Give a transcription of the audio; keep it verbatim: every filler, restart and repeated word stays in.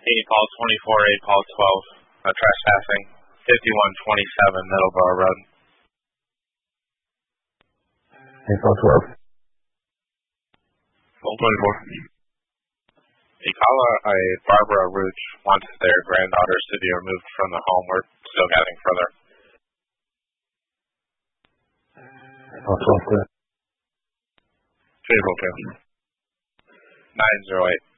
eight ball twenty-four, eight ball twelve. Uh, trespassing. fifty-one twenty-seven Middleborough Road. eight ball twelve. Ball twenty-four. A caller, a Barbara Rooch, wants their granddaughters to be removed from the home. We're still getting further. eight ball twelve. Table two. nine zero eight.